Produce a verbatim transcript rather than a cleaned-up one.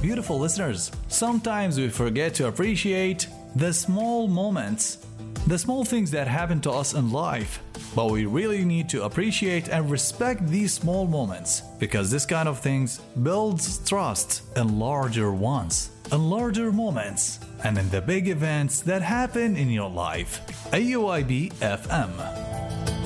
beautiful listeners, sometimes we forget to appreciate the small moments, the small things that happen to us in life. But we really need to appreciate and respect these small moments because this kind of things builds trust in larger ones, in larger moments, and in the big events that happen in your life. A U I B F M.